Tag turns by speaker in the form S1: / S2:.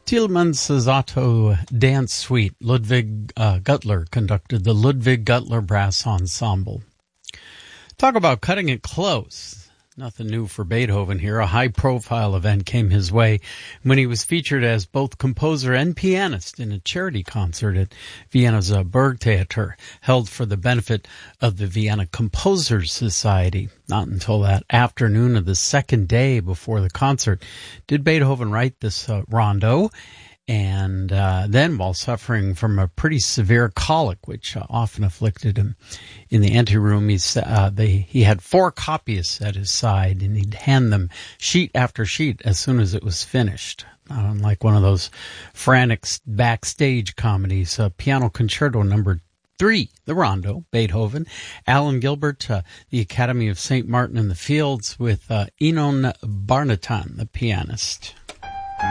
S1: Tielemans' Otto Dance Suite. Ludwig Gutler conducted the Ludwig Gutler Brass Ensemble. Talk about cutting it close. Nothing new for Beethoven here. A high-profile event came his way when he was featured as both composer and pianist in a charity concert at Vienna's Burgtheater, held for the benefit of the Vienna Composers Society. Not until that afternoon of the second day before the concert did Beethoven write this rondo. And then, while suffering from a pretty severe colic, which often afflicted him in the anteroom, he had 4 copyists at his side, and he'd hand them sheet after sheet as soon as it was finished. Unlike one of those frantic backstage comedies, Piano Concerto Number 3, the Rondo, Beethoven, Alan Gilbert, the Academy of St. Martin in the Fields, with Enon Barnatan, the pianist.